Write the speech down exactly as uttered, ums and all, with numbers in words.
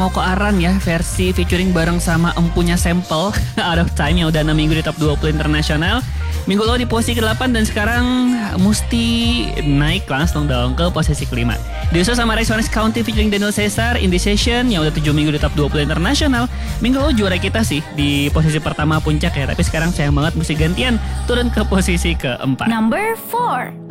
Mau ke Aran ya, versi featuring bareng sama empunya Sample Out of Time yang udah enam minggu di top dua puluh internasional. Minggu lalu di posisi kedelapan dan sekarang mesti naik langsung dong ke posisi kelima. Disusul sama Rex Orange County featuring Daniel Caesar, Indecision yang udah tujuh minggu di top dua puluh internasional. Minggu lalu juara kita sih di posisi pertama puncak ya, tapi sekarang sayang banget mesti gantian turun ke posisi keempat. Number four.